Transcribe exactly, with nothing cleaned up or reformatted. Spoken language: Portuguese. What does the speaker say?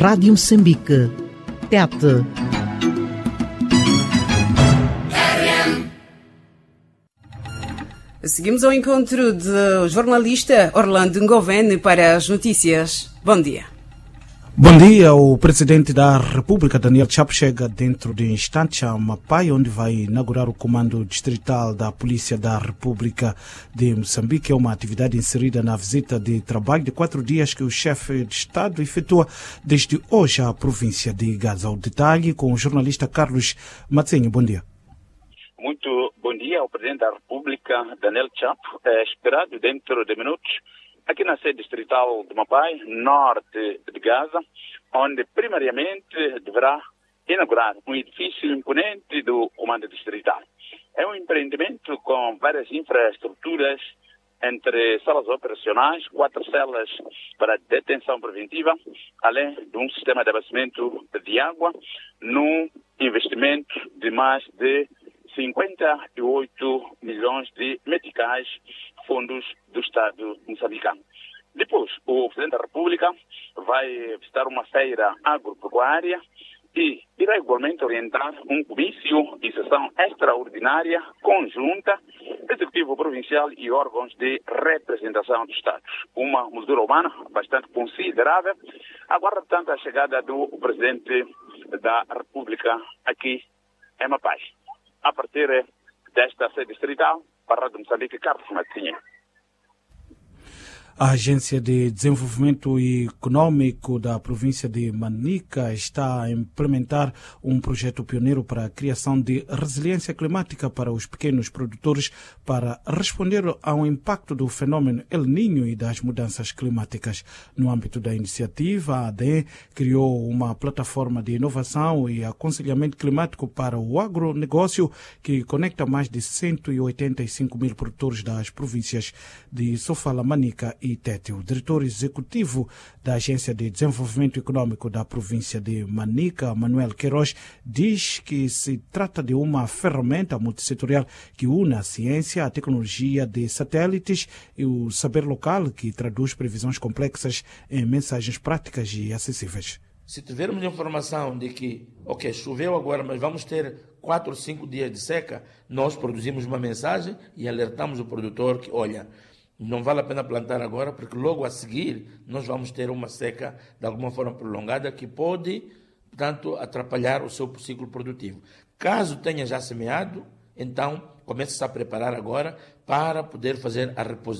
Rádio Moçambique, Tete. Seguimos ao encontro do jornalista Orlando Ngovene para as notícias. Bom dia. Bom dia. O presidente da República, Daniel Chapo, chega dentro de instantes a Mapai, onde vai inaugurar o comando distrital da Polícia da República de Moçambique. É uma atividade inserida na visita de trabalho de quatro dias que o chefe de Estado efetua desde hoje à província de Gaza. O detalhe com o jornalista Carlos Matzenho. Bom dia. Muito bom dia ao presidente da República, Daniel Chapo, é esperado dentro de minutos aqui na sede distrital de Mapai, norte de Gaza, onde primariamente deverá inaugurar um edifício imponente do comando distrital. É um empreendimento com várias infraestruturas, entre salas operacionais, quatro celas para detenção preventiva, além de um sistema de abastecimento de água, num investimento de mais de cinquenta e oito milhões de meticais, fundos do Estado moçambicano. Depois, o presidente da República vai visitar uma feira agropecuária e irá igualmente orientar um comício e sessão extraordinária conjunta, executivo provincial e órgãos de representação dos Estados. Uma moldura humana bastante considerável. Aguarda, portanto, a chegada do presidente da República aqui em Mapai. A partir desta sede distrital, para a Rádio Moçambique, Carlos Matinha. A Agência de Desenvolvimento Econômico da província de Manica está a implementar um projeto pioneiro para a criação de resiliência climática para os pequenos produtores para responder ao impacto do fenômeno El Niño e das mudanças climáticas. No âmbito da iniciativa, a A D E criou uma plataforma de inovação e aconselhamento climático para o agronegócio que conecta mais de cento e oitenta e cinco mil produtores das províncias de Sofala, Manica e Tete. O diretor executivo da Agência de Desenvolvimento Econômico da província de Manica, Manuel Queiroz, diz que se trata de uma ferramenta multissetorial que une a ciência, a tecnologia de satélites e o saber local, que traduz previsões complexas em mensagens práticas e acessíveis. Se tivermos informação de que, ok, choveu agora, mas vamos ter quatro ou cinco dias de seca, nós produzimos uma mensagem e alertamos o produtor que, olha, não vale a pena plantar agora, porque logo a seguir nós vamos ter uma seca de alguma forma prolongada que pode, portanto, atrapalhar o seu ciclo produtivo. Caso tenha já semeado, então comece-se a preparar agora para poder fazer a reposição